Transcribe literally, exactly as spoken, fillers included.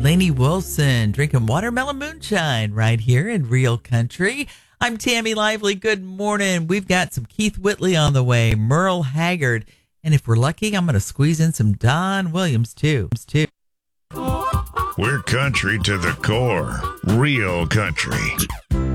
Lainey Wilson drinking watermelon moonshine right here in Real Country. I'm Tammy Lively. Good morning. We've got some Keith Whitley on the way, Merle Haggard, and if we're lucky, I'm going to squeeze in some Don Williams too. too. We're country to the core. Real country.